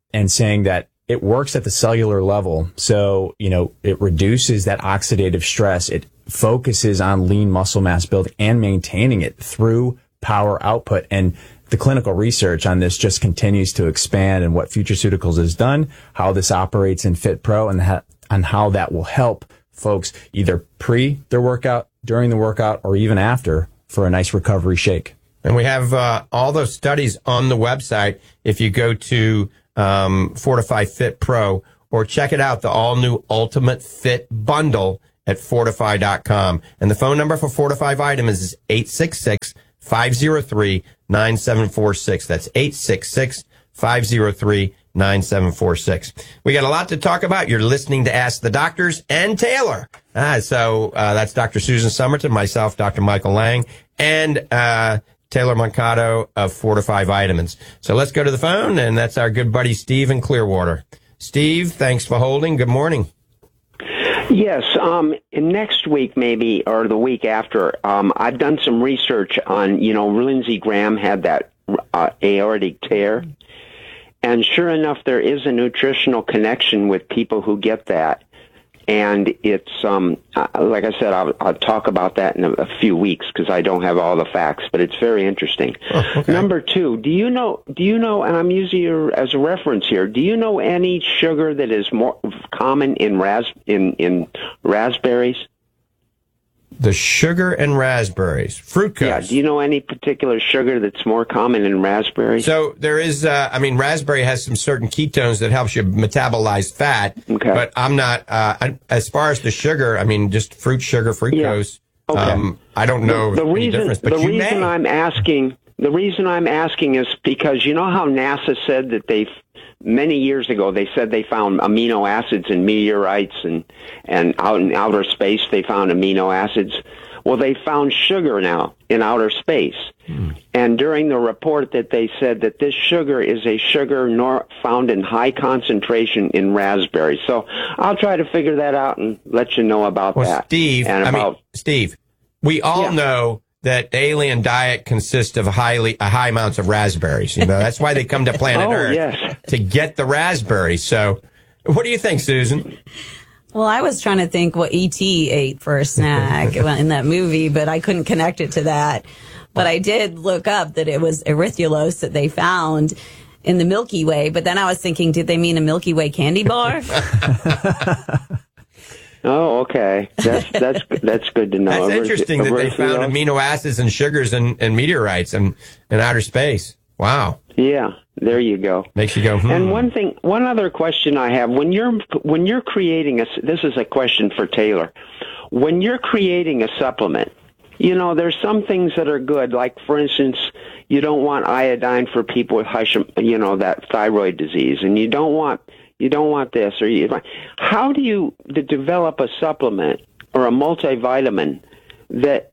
and saying that it works at the cellular level. So, you know, it reduces that oxidative stress. It focuses on lean muscle mass building and maintaining it through power output. And the clinical research on this just continues to expand, and what Futureceuticals has done, how this operates in FitPro, and ha- on how that will help folks either pre their workout, during the workout, or even after for a nice recovery shake. And we have uh, all those studies on the website. If you go to um, Fortify Fit Pro, or check it out, the all-new Ultimate Fit Bundle at Fortify dot com. And the phone number for Fortify Vitamins is eight six six, five zero three, nine seven four six. That's eight six six, five zero three, nine seven four six. We got a lot to talk about. You're listening to Ask the Doctors and Taylor. Ah, so uh, that's Doctor Susan Somerton, myself, Doctor Michael Lang, and uh Taylor Mankato of Fortify Vitamins. So let's go to the phone, and that's our good buddy Steve in Clearwater. Steve, thanks for holding. Good morning. Yes, um, next week maybe, or the week after, um, I've done some research on, you know, Lindsey Graham had that uh, aortic tear, and sure enough, there is a nutritional connection with people who get that. And it's, um, like I said, I'll, I'll talk about that in a, a few weeks because I don't have all the facts, but it's very interesting. Oh, okay. Number two, do you know, do you know, and I'm using you as a reference here, do you know any sugar that is more common in ras, in, in raspberries? The sugar and raspberries, fructose. Yeah, do you know any particular sugar that's more common in raspberries? So there is, uh, I mean, raspberry has some certain ketones that helps you metabolize fat. Okay. But I'm not, uh, I, as far as the sugar, I mean, just fruit sugar, fructose. Yeah. Okay. Um, I don't know the, the any reason, difference, but the you reason may. I'm asking, the reason I'm asking is because you know how NASA said that they many years ago, they said they found amino acids in meteorites and, and out in outer space, they found amino acids. Well, they found sugar now in outer space. Mm. And during the report that they said that this sugar is a sugar nor found in high concentration in raspberries. So I'll try to figure that out and let you know about well, that. Steve, and I about, mean, Steve, we all yeah. know that the alien diet consists of highly uh, high amounts of raspberries. You know, that's why they come to planet oh, Earth yes. to get the raspberries. So, what do you think, Susan? Well, I was trying to think what E T ate for a snack in that movie, but I couldn't connect it to that. But I did look up that it was erythrulose that they found in the Milky Way. But then I was thinking, did they mean a Milky Way candy bar? Oh, okay. That's that's that's good to know. That's Eryth- interesting that they found amino acids and sugars and, and meteorites and in outer space. Wow. Yeah, there you go. Makes you go. Hmm. And one thing, one other question I have: when you're when you're creating a, this is a question for Taylor. When you're creating a supplement, you know, there's some things that are good. Like, for instance, you don't want iodine for people with Hashim, you know, that thyroid disease, and you don't want. You don't want this, or you. How do you to develop a supplement or a multivitamin that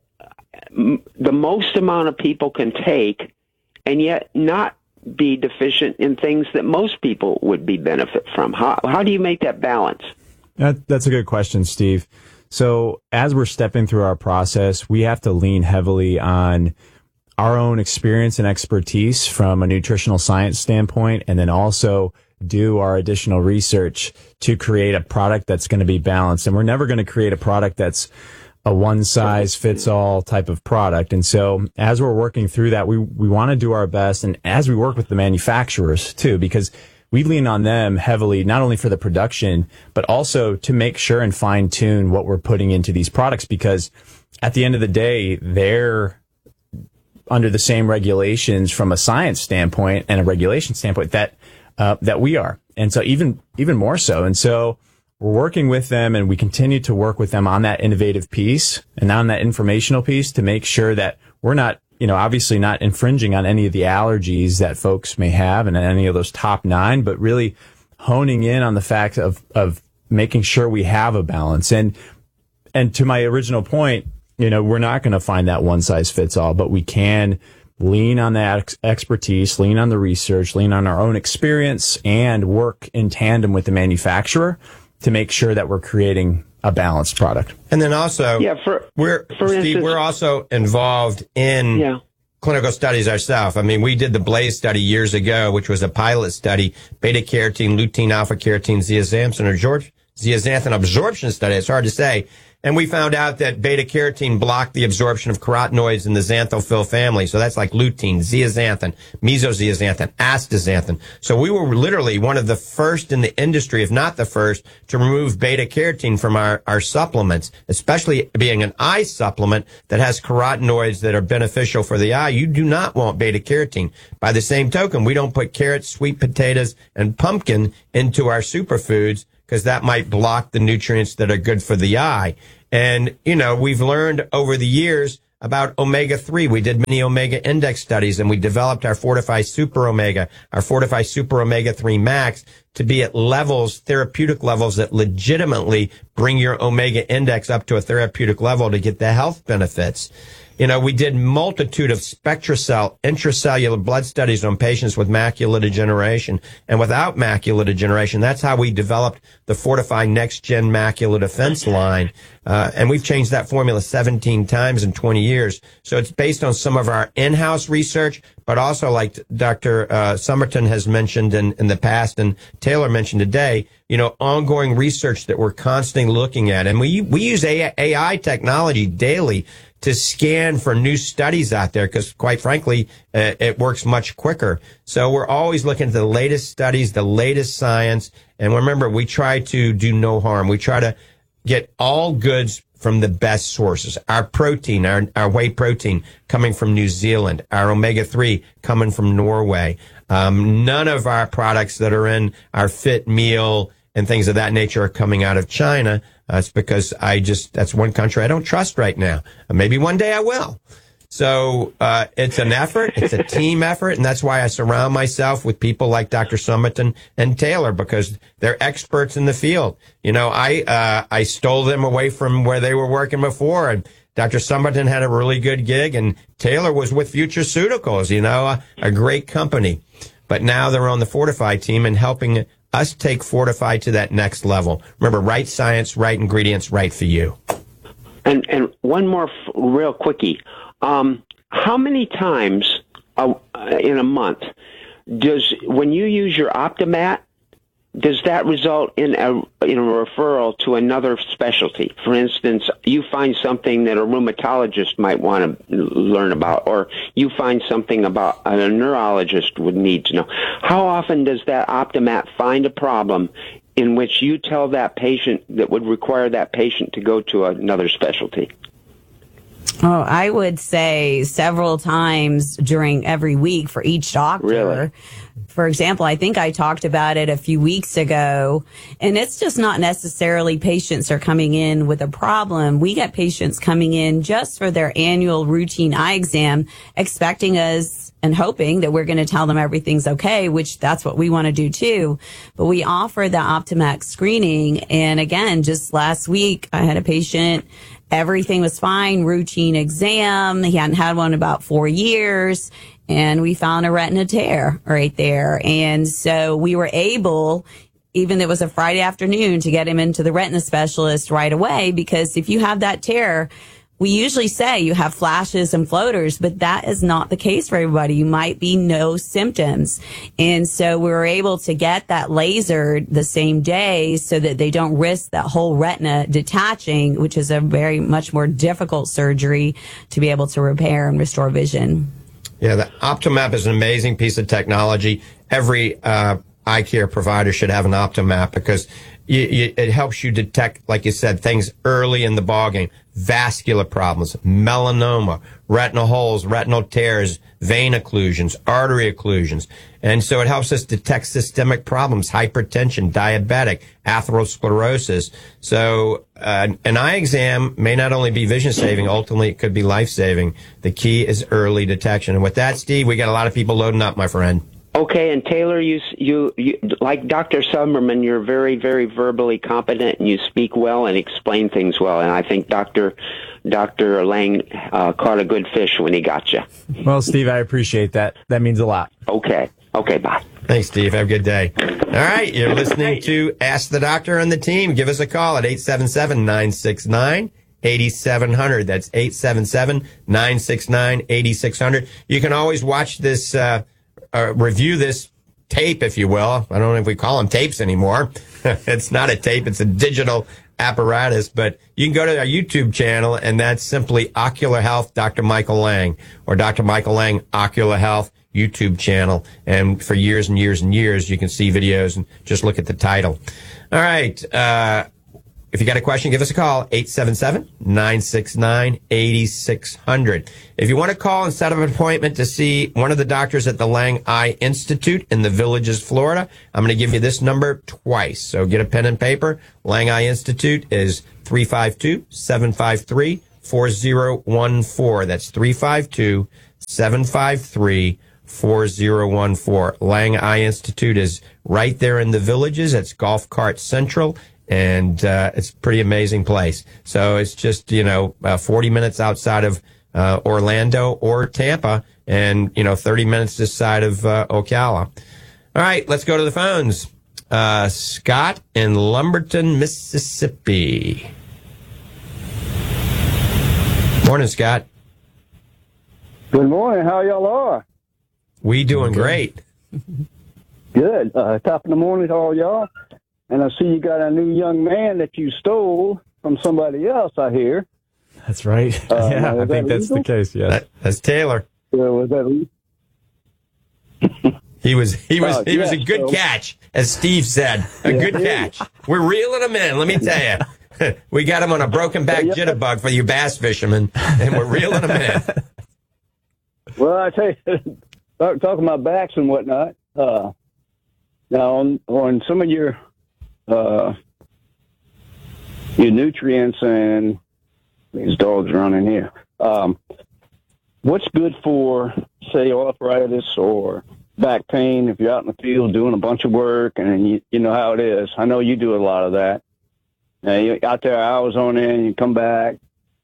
m- the most amount of people can take, and yet not be deficient in things that most people would be benefit from? How how do you make that balance? That, that's a good question, Steve. So as we're stepping through our process, we have to lean heavily on our own experience and expertise from a nutritional science standpoint, and then also do our additional research to create a product that's going to be balanced. And we're never going to create a product that's a one-size-fits-all type of product. And so as we're working through that, we, we want to do our best. And as we work with the manufacturers, too, because we lean on them heavily, not only for the production, but also to make sure and fine-tune what we're putting into these products. Because at the end of the day, they're under the same regulations from a science standpoint and a regulation standpoint that Uh, that we are. And so even, even more so. And so we're working with them, and we continue to work with them on that innovative piece and on that informational piece to make sure that we're not, you know, obviously not infringing on any of the allergies that folks may have and any of those top nine, but really honing in on the fact of, of making sure we have a balance. And, and to my original point, you know, we're not going to find that one size fits all, but we can lean on that ex- expertise, lean on the research, lean on our own experience, and work in tandem with the manufacturer to make sure that we're creating a balanced product. And then also, yeah, for, we're for Steve, instance, we're also involved in yeah. clinical studies ourselves. I mean, we did the BLAZE study years ago, which was a pilot study, beta-carotene, lutein, alpha-carotene, zeaxanthin, absorption, zeaxanthin absorption study. It's hard to say. And we found out that beta-carotene blocked the absorption of carotenoids in the xanthophyll family. So that's like lutein, zeaxanthin, mesozeaxanthin, astaxanthin. So we were literally one of the first in the industry, if not the first, to remove beta-carotene from our, our supplements, especially being an eye supplement that has carotenoids that are beneficial for the eye. You do not want beta-carotene. By the same token, we don't put carrots, sweet potatoes, and pumpkin into our superfoods, because that might block the nutrients that are good for the eye. And, you know, we've learned over the years about omega three. We did many omega index studies, and we developed our Fortify Super Omega, our Fortify Super Omega three Max, to be at levels, therapeutic levels that legitimately bring your omega index up to a therapeutic level to get the health benefits. You know, we did multitude of SpectraCell intracellular blood studies on patients with macular degeneration and without macular degeneration. That's how we developed the Fortify Next Gen Macular Defense line. Uh, and we've changed that formula seventeen times in twenty years. So it's based on some of our in-house research, but also like Doctor Uh, Somerton has mentioned in, in the past and Taylor mentioned today, you know, ongoing research that we're constantly looking at. And we, we use A I technology daily to scan for new studies out there because, quite frankly, uh, it works much quicker. So we're always looking at the latest studies, the latest science. And remember, we try to do no harm. We try to get all goods from the best sources. Our protein, our, our whey protein coming from New Zealand, our omega three coming from Norway. Um, none of our products that are in our fit meal and things of that nature are coming out of China. Uh, it's because I just, that's one country I don't trust right now. Uh, maybe one day I will. So, uh, it's an effort. It's a team effort. And that's why I surround myself with people like Doctor Somerton and Taylor, because they're experts in the field. You know, I, uh, I stole them away from where they were working before. And Doctor Somerton had a really good gig and Taylor was with Futureceuticals, you know, a, a great company. But now they're on the Fortify team and helping us take Fortify to that next level. Remember, right science, right ingredients, right for you. And and one more f- real quickie. Um, how many times uh, in a month does, when you use your Optimat, does that result in a in a referral to another specialty? For instance, you find something that a rheumatologist might want to learn about, or you find something about a neurologist would need to know. How often does that Optimat find a problem in which you tell that patient that would require that patient to go to another specialty? Oh, I would say several times during every week for each doctor. Really? For example, I think I talked about it a few weeks ago, and it's just not necessarily patients are coming in with a problem. We get patients coming in just for their annual routine eye exam, expecting us and hoping that we're going to tell them everything's okay, which that's what we want to do too. But we offer the Optimax screening. And again, just last week, I had a patient, everything was fine, routine exam. He hadn't had one in about four years. And we found a retina tear right there. And so we were able, even though it was a Friday afternoon, to get him into the retina specialist right away. Because if you have that tear, we usually say you have flashes and floaters, but that is not the case for everybody. You might be no symptoms. And so we were able to get that lasered the same day so that they don't risk that whole retina detaching, which is a very much more difficult surgery to be able to repair and restore vision. Yeah, the Optimap is an amazing piece of technology. Every uh, eye care provider should have an Optimap because you, you, it helps you detect, like you said, things early in the ballgame. Vascular problems, melanoma, retinal holes, retinal tears, vein occlusions, artery occlusions. And so it helps us detect systemic problems, hypertension, diabetic, atherosclerosis. So uh, an eye exam may not only be vision saving, ultimately it could be life saving. The key is early detection. And with that, Steve, we got a lot of people loading up, my friend. Okay, and Taylor, you, you, you like Doctor Summerman, you're very, very verbally competent, and you speak well and explain things well. And I think Doctor Doctor Lang uh, caught a good fish when he got you. Well, Steve, I appreciate that. That means a lot. Okay. Okay, bye. Thanks, Steve. Have a good day. All right, you're listening to Ask the Doctor and the team. Give us a call at eight seven seven, nine six nine, eighty-seven hundred. That's eight seven seven, nine six nine, eight six hundred. You can always watch this, uh, uh, review this tape, if you will. I don't know if we call them tapes anymore. It's not a tape. It's a digital apparatus, but you can go to our YouTube channel, and that's simply Ocular Health, Doctor Michael Lang, or Doctor Michael Lang Ocular Health YouTube channel. And for years and years and years, you can see videos and just look at the title. All right. Uh, if you got a question, give us a call, eight seven seven, nine six nine, eight six hundred. If you want to call and set up an appointment to see one of the doctors at the Lang Eye Institute in the Villages, Florida, I'm going to give you this number twice. So get a pen and paper. Lang Eye Institute is three five two, seven five three, four zero one four. That's three five two, seven five three, four zero one four. Lang Eye Institute is right there in the Villages. It's Golf Cart Central. And uh, it's a pretty amazing place. So it's just, you know, uh, forty minutes outside of uh, Orlando or Tampa, and, you know, thirty minutes this side of uh, Ocala. All right, let's go to the phones. Uh, Scott in Lumberton, Mississippi. Morning, Scott. Good morning. How y'all are? We doing great. Good. Uh, top of the morning to all y'all. And I see you got a new young man that you stole from somebody else, I hear. That's right. Uh, yeah, I think that's legal? the case, yes. That, that's Taylor. Uh, was that legal? He was he was Uh, he was yeah, a good so- catch, as Steve said. A Yeah, good yeah. catch. We're reeling him in, let me tell you. We got him on a broken back jitterbug for you bass fishermen, and we're reeling him in. Well, I tell you, talk- talking about backs and whatnot, uh, now on, on some of your uh, your nutrients, and these dogs are running here, um, what's good for, say, arthritis or back pain if you're out in the field doing a bunch of work, and you, you know how it is. I know you do a lot of that. Now, you're out there hours on end, you come back.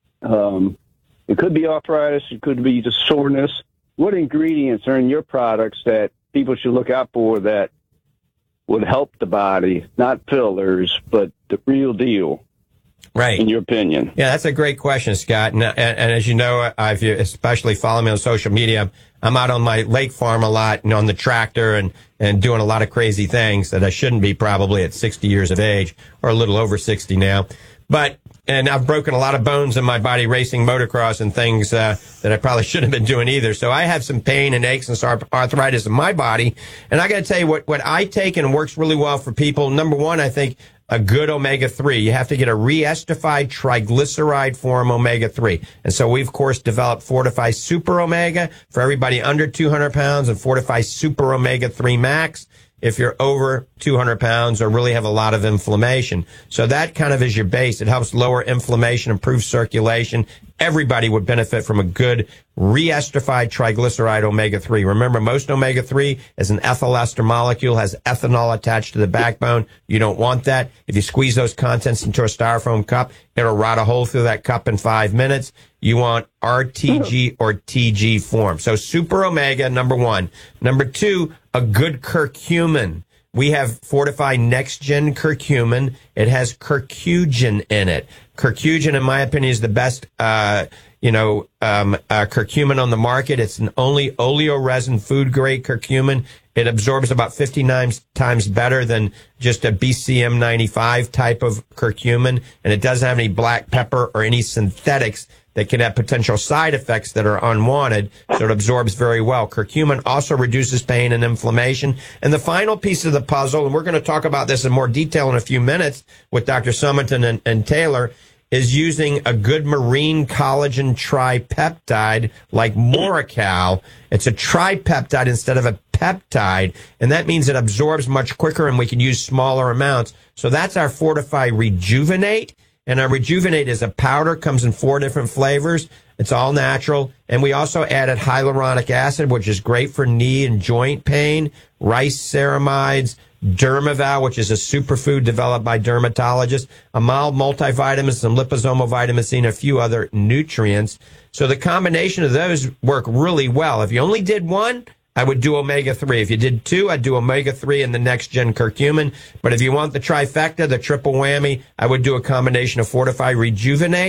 Um, it could be arthritis. It could be just soreness. What ingredients are in your products that people should look out for that would help the body? Not fillers, but the real deal. Right. In your opinion. Yeah, that's a great question, Scott. And, and, and as you know, uh, if you especially follow me on social media, I'm out on my lake farm a lot and on the tractor and, and doing a lot of crazy things that I shouldn't be probably at sixty years of age, or a little over sixty now. But, and I've broken a lot of bones in my body racing motocross and things uh, that I probably shouldn't have been doing either. So I have some pain and aches and arthritis in my body. And I got to tell you what, what I take and works really well for people. Number one, I think a good omega three. You have to get a re-estified triglyceride form omega three. And so we've, of course, developed Fortify Super Omega for everybody under two hundred pounds and Fortify Super Omega three Max if you're over two hundred pounds or really have a lot of inflammation. So that kind of is your base. It helps lower inflammation, improve circulation. Everybody would benefit from a good re-esterified triglyceride omega three. Remember, most omega three is an ethyl ester molecule, has ethanol attached to the backbone. You don't want that. If you squeeze those contents into a styrofoam cup, it'll rot a hole through that cup in five minutes. You want R T G or T G form. So super omega, number one. Number two, a good curcumin. We have Fortify Next Gen Curcumin. It has curcugen in it. Curcugen, in my opinion, is the best, uh, you know, um, uh, curcumin on the market. It's an only oleoresin food grade curcumin. It absorbs about fifty-nine times better than just a B C M ninety-five type of curcumin. And it doesn't have any black pepper or any synthetics that can have potential side effects that are unwanted, so it absorbs very well. Curcumin also reduces pain and inflammation. And the final piece of the puzzle, and we're going to talk about this in more detail in a few minutes with Doctor Summerton and, and Taylor, is using a good marine collagen tripeptide like Moracal. It's a tripeptide instead of a peptide, and that means it absorbs much quicker and we can use smaller amounts. So that's our Fortify Rejuvenate. And our Rejuvenate is a powder, comes in four different flavors. It's all natural. And we also added hyaluronic acid, which is great for knee and joint pain, rice ceramides, Dermaval, which is a superfood developed by dermatologists, a mild multivitamin, some liposomal vitamin C, and a few other nutrients. So the combination of those work really well. If you only did one, I would do omega three. If you did two, I'd do omega three and the Next Gen Curcumin. But if you want the trifecta, the triple whammy, I would do a combination of Fortify Rejuvenate,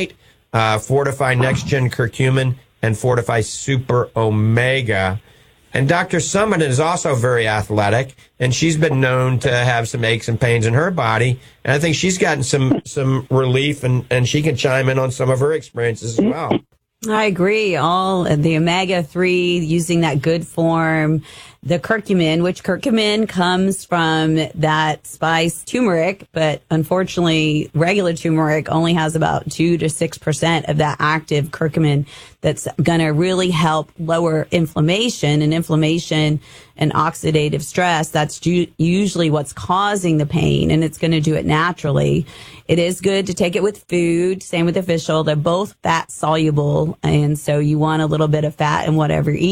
uh, Fortify Next Gen Curcumin, and Fortify Super Omega. And Doctor Summit is also very athletic, and she's been known to have some aches and pains in her body. And I think she's gotten some some relief, and, and she can chime in on some of her experiences as well. I agree. All the omega three, using that good form, the curcumin, which curcumin comes from that spice turmeric, but unfortunately, regular turmeric only has about two to six percent of that active curcumin that's going to really help lower inflammation and inflammation and oxidative stress. That's ju- usually what's causing the pain, and it's going to do it naturally. It is good to take it with food. Same with the fish oil. They're both fat soluble, and so you want a little bit of fat in whatever you eat.